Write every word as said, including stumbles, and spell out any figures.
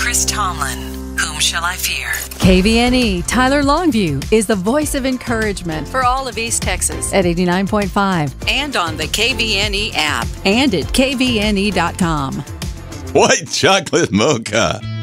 Chris Tomlin. Whom shall I fear? K V N E, Tyler Longview, is the voice of encouragement for all of East Texas at eighty-nine point five And on the K V N E app. and at K V N E dot com. White chocolate mocha.